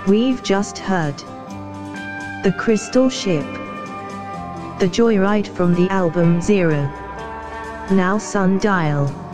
We've just heard The Crystal Ship, the Joyride from the album Zero. Now Sundial.